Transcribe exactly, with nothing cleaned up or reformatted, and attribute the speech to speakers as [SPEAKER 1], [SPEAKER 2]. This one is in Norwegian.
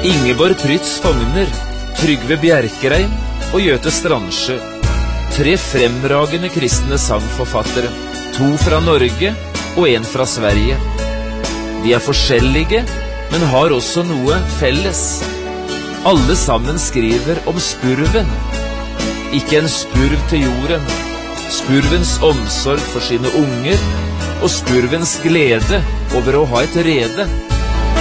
[SPEAKER 1] Ingeborg Prytz Fogner, Trygve Bjerkereim og Gjøte Strandsjø. Tre fremragende kristne sangforfattere, to fra Norge og en fra Sverige. De er forskjellige, men har også noe felles. Alle sammen skriver om spurven. Ikke en spurv til jorden, spurvens omsorg for sine unger, og spurvens glede over å ha et rede.